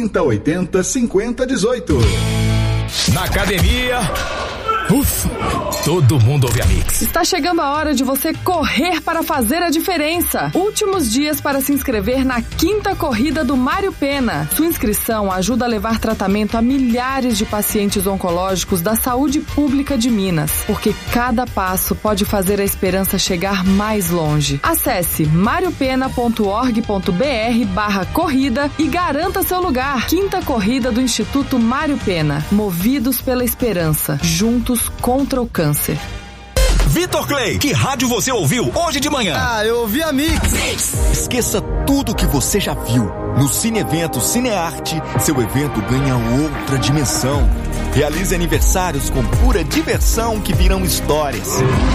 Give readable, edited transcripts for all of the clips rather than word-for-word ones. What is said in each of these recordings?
3080 5018. Na academia, ufa, todo mundo ouve a Mix. Está chegando a hora de você correr para fazer a diferença. Últimos dias para se inscrever na 5ª corrida do Mário Pena. Sua inscrição ajuda a levar tratamento a milhares de pacientes oncológicos da saúde pública de Minas, porque cada passo pode fazer a esperança chegar mais longe. Acesse mariopena.org.br/corrida e garanta seu lugar. 5ª corrida do Instituto Mário Pena. Movidos pela esperança. Juntos contra o câncer. Vitor Clay, que rádio você ouviu hoje de manhã? Eu ouvi a Mix. Esqueça tudo que você já viu. No Cine Evento Cinearte, seu evento ganha outra dimensão. Realize aniversários com pura diversão que viram histórias.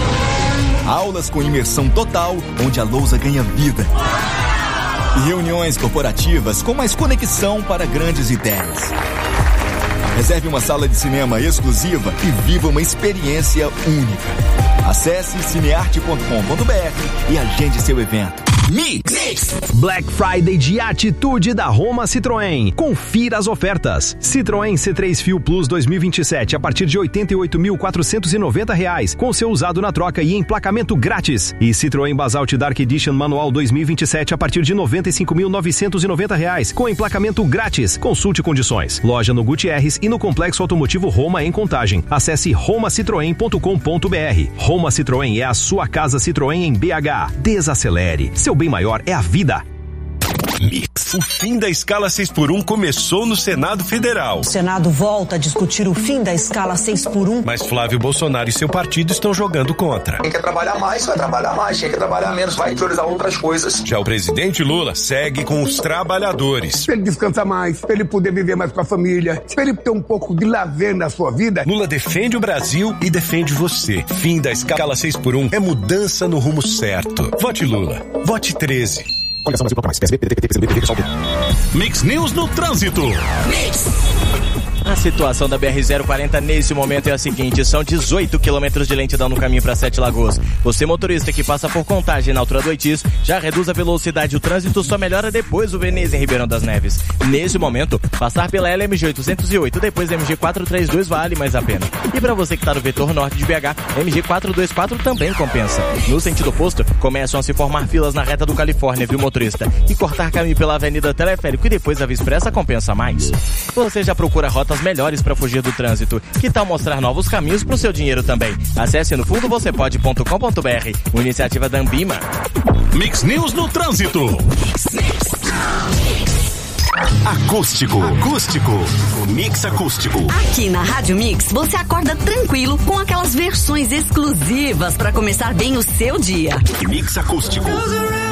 Aulas com imersão total, onde a lousa ganha vida. E reuniões corporativas com mais conexão para grandes ideias. Reserve uma sala de cinema exclusiva e viva uma experiência única. Acesse cinearte.com.br e agende seu evento. Mix. Black Friday de atitude da Roma Citroën. Confira as ofertas. Citroën C3 Fio Plus 2027 a partir de R$ 88.490 com seu usado na troca e emplacamento grátis. E Citroën Basalt Dark Edition Manual 2027 a partir de R$ 95.990 com emplacamento grátis. Consulte condições. Loja no Gutierrez e no Complexo Automotivo Roma em Contagem. Acesse romacitroen.com.br. Roma Citroën é a sua casa Citroën em BH. Desacelere. Seu bem maior é a vida. Mix. O fim da escala 6x1 começou no Senado Federal. O Senado volta a discutir o fim da escala 6x1. Mas Flávio Bolsonaro e seu partido estão jogando contra. Quem quer trabalhar mais, vai trabalhar mais. Quem quer trabalhar menos, vai priorizar outras coisas. Já o presidente Lula segue com os trabalhadores. Pra ele descansar mais, pra ele poder viver mais com a família, pra ele ter um pouco de lazer na sua vida. Lula defende o Brasil e defende você. Fim da escala 6x1 é mudança no rumo certo. Vote Lula. Vote 13. Coligação Brasil mais. PSB, PDT, PCB, PSB. Mix News no trânsito. Mix. A situação da BR-040 nesse momento é a seguinte: são 18 quilômetros de lentidão no caminho para Sete Lagoas. Você, motorista que passa por Contagem na altura do Oitis, já reduz a velocidade. O trânsito só melhora depois do Veneza em Ribeirão das Neves. Nesse momento, passar pela LMG 808, depois da MG 432 vale mais a pena. E para você que está no vetor norte de BH, MG 424 também compensa. No sentido oposto, começam a se formar filas na reta do Califórnia, viu, motorista? E cortar caminho pela Avenida Teleférico e depois a Via Expressa compensa mais. Você já procura rotas melhores para fugir do trânsito? Que tal mostrar novos caminhos para o seu dinheiro também? Acesse no fundovocêpode.com.br. Iniciativa da Ambima. Mix News no trânsito. Acústico. O Mix Acústico. Aqui na Rádio Mix, você acorda tranquilo com aquelas versões exclusivas para começar bem o seu dia. Mix Acústico.